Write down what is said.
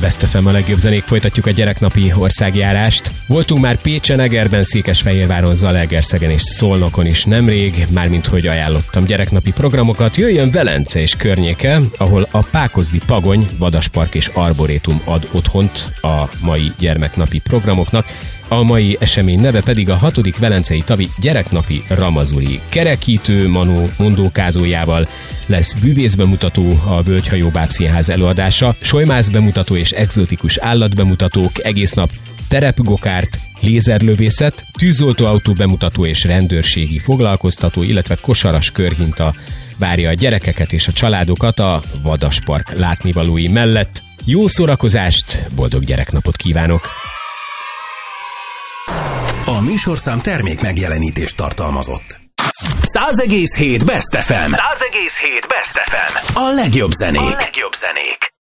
Best FM, a legjobb zenék, folytatjuk a gyereknapi országjárást. Voltunk már Pécsen, Egerben, Székesfehérváron, Zalaegerszegen és Szolnokon is nemrég, mármint hogy ajánlottam gyereknapi programokat. Jöjjön Velence és környéke, ahol a Pákozdi Pagony, Vadaspark és Arborétum ad otthont a mai gyermeknapi programoknak. A mai esemény neve pedig a 6. Velencei Tavi gyereknapi Ramazuri. Kerekítő Manó mondókázójával lesz bűvészbemutató, a Völgyhajó Bábszínház előadása, solymász bemutató és egzotikus állatbemutatók, egész nap terepgokárt, lézerlövészet, tűzoltóautó bemutató és rendőrségi foglalkoztató, illetve kosaras körhinta várja a gyerekeket és a családokat a Vadaspark látnivalói mellett. Jó szórakozást, boldog gyereknapot kívánok! A műsorszám termék megjelenítést tartalmazott. 100,7 Best FM. 100,7 Best FM. A legjobb zenék.